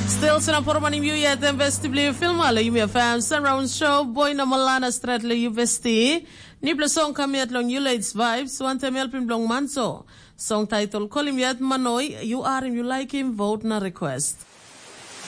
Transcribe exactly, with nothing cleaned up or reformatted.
Still sinaporman im yet vestibli filmale im fam surround show boy na malana stratle you vesti ni blong kamiet long you late vibes wante melpin blong manso song title kolim yet manoy you are you like him vote na request